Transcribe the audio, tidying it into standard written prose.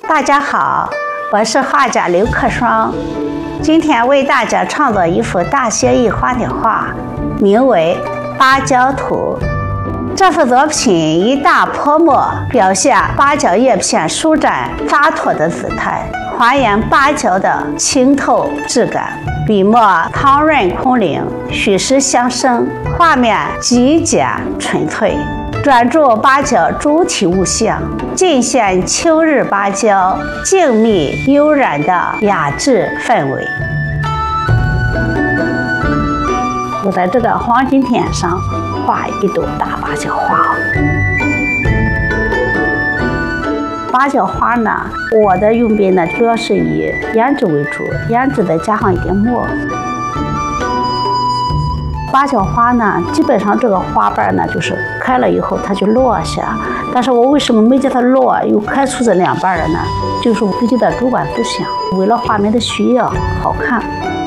大家好，我是画家刘克双，今天为大家创作一幅大写意花的画，名为《芭蕉图》。这幅作品以大泼墨表现芭蕉叶片舒展洒脱的姿态，还原芭蕉的清透质感，笔墨汤润空灵，虚实相生，画面极简纯粹，专注芭蕉主体物象，尽显秋日芭蕉静谧悠然的雅致氛围。我在这个黄金天上画一朵大芭蕉花。芭蕉花呢，我的用笔呢主要是以胭脂为主，胭脂再加上一点墨。芭蕉花呢，基本上这个花瓣呢就是开了以后它就落下，但是我为什么没叫它落，又开出这两瓣了呢？就是我自己的主观思想，为了画面的需要，好看。